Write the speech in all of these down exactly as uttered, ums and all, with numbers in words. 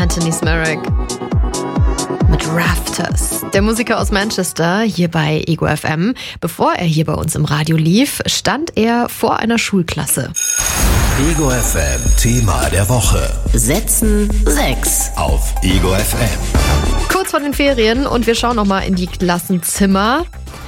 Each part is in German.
Anthony Smerrick mit Rafters. Der Musiker aus Manchester hier bei Ego F M. Bevor er hier bei uns im Radio lief, stand er vor einer Schulklasse. Ego F M Thema der Woche. Setzen sechs Auf Ego F M. Kurz vor den Ferien und wir schauen nochmal in die Klassenzimmer.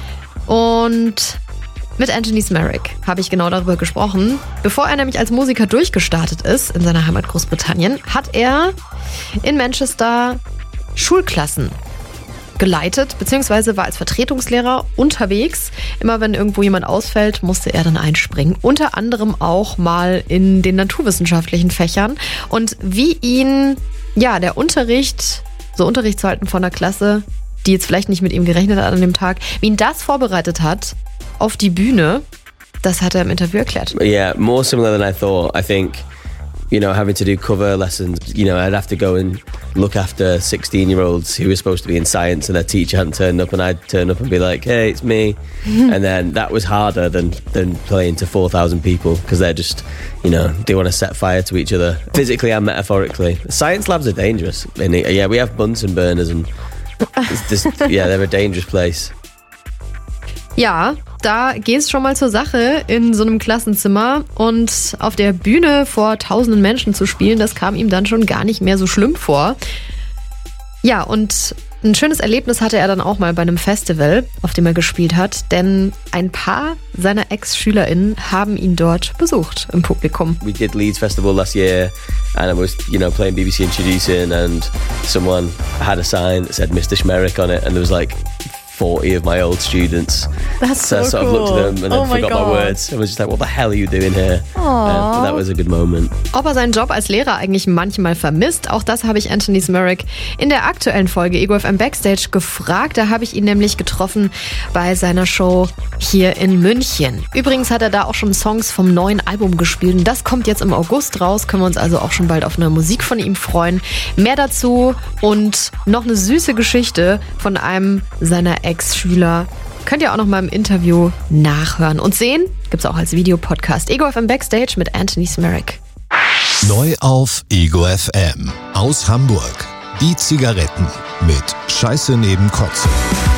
Und mit Anthony Smerrick habe ich genau darüber gesprochen. Bevor er nämlich als Musiker durchgestartet ist in seiner Heimat Großbritannien, hat er in Manchester Schulklassen geleitet, beziehungsweise war als Vertretungslehrer unterwegs. Immer wenn irgendwo jemand ausfällt, musste er dann einspringen. Unter anderem auch mal in den naturwissenschaftlichen Fächern. Und wie ihn, ja, der Unterricht, so Unterricht zu halten von der Klasse, die jetzt vielleicht nicht mit ihm gerechnet hat an dem Tag, wie ihn das vorbereitet hat auf die Bühne, das hat er im Interview erklärt. Yeah, more similar than I thought. I think, you know, having to do cover lessons, you know, I'd have to go and look after sixteen-year-olds who were supposed to be in science and their teacher hadn't turned up, and I'd turn up and be like, hey, it's me. And then that was harder than, than playing to four thousand people because they're just, you know, they want to set fire to each other, physically and metaphorically. Science labs are dangerous. And yeah, we have Bunsen burners and it's just, yeah, they're a dangerous place. Ja, da geht's schon mal zur Sache in so einem Klassenzimmer und auf der Bühne vor tausenden Menschen zu spielen, das kam ihm dann schon gar nicht mehr so schlimm vor. Ja, und ein schönes Erlebnis hatte er dann auch mal bei einem Festival, auf dem er gespielt hat, denn ein paar seiner Ex-SchülerInnen haben ihn dort besucht im Publikum. We did Leeds Festival last year and I was, you know, playing B B C Introducing and someone had a sign that said Mister Smerrick on it and there was like forty of my old students. That's so, so I sort cool. of looked at them and then oh forgot my, my words. I was just like, what the hell are you doing here? Aww. Um, that was a good moment. Ob er seinen Job als Lehrer eigentlich manchmal vermisst, auch das habe ich Anthony Smerrick in der aktuellen Folge Ego F M Backstage gefragt. Da habe ich ihn nämlich getroffen bei seiner Show hier in München. Übrigens hat er da auch schon Songs vom neuen Album gespielt und das kommt jetzt im August raus. Können wir uns also auch schon bald auf eine Musik von ihm freuen. Mehr dazu und noch eine süße Geschichte von einem seiner Ex-Schüler. Könnt ihr auch noch mal im Interview nachhören und sehen. Gibt's auch als Videopodcast. Ego F M Backstage mit Anthony Smerrick. Neu auf Ego F M. Aus Hamburg. Die Zigaretten mit Scheiße neben Kotze.